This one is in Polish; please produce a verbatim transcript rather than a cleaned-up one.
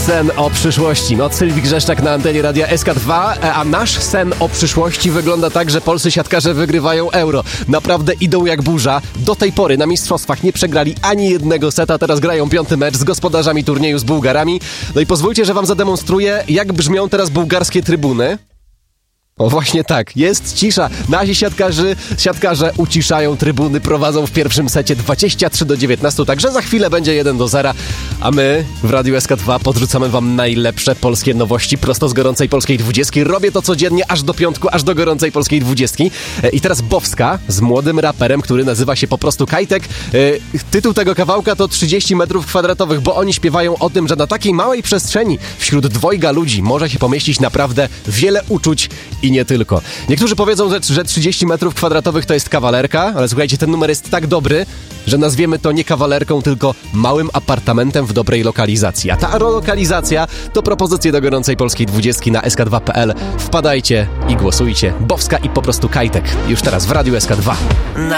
sen o przyszłości. No, Sylwii Grzeszczak na antenie Radia S K dwa, a nasz sen o przyszłości wygląda tak, że polscy siatkarze wygrywają Euro. Naprawdę idą jak burza. Do tej pory na mistrzostwach nie przegrali ani jednego seta, teraz grają piąty mecz z gospodarzami turnieju, z Bułgarami. No i pozwólcie, że wam zademonstruję, jak brzmią teraz bułgarskie trybuny. O, właśnie tak, jest cisza. Nasi siatkarzy, siatkarze uciszają trybuny, prowadzą w pierwszym secie dwadzieścia trzy do dziewiętnastu, także za chwilę będzie jeden do zera, a my w Radiu S K dwa podrzucamy wam najlepsze polskie nowości prosto z gorącej polskiej dwudziestki. Robię to codziennie aż do piątku, aż do gorącej polskiej dwudziestki. I teraz Bowska z młodym raperem, który nazywa się po prostu Kajtek. Tytuł tego kawałka to trzydzieści metrów kwadratowych, bo oni śpiewają o tym, że na takiej małej przestrzeni wśród dwojga ludzi może się pomieścić naprawdę wiele uczuć i nie tylko. Niektórzy powiedzą, że, że trzydzieści metrów kwadratowych to jest kawalerka, ale słuchajcie, ten numer jest tak dobry, że nazwiemy to nie kawalerką, tylko małym apartamentem w dobrej lokalizacji. A ta lokalizacja to propozycje do gorącej polskiej dwudziestki na S K dwa kropka P L. Wpadajcie i głosujcie. Bowska i po prostu Kajtek. Już teraz w Radiu S K dwa.